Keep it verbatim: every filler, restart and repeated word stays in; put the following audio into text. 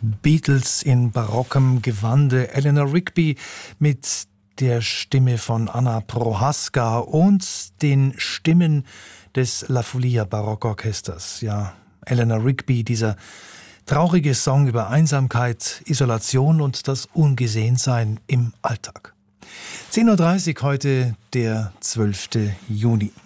Beatles in barockem Gewande, Eleanor Rigby mit der Stimme von Anna Prohaska und den Stimmen des La Folia Barockorchesters. Ja, Eleanor Rigby, dieser traurige Song über Einsamkeit, Isolation und das Ungesehensein im Alltag. zehn Uhr dreißig heute, der zwölfte Juni.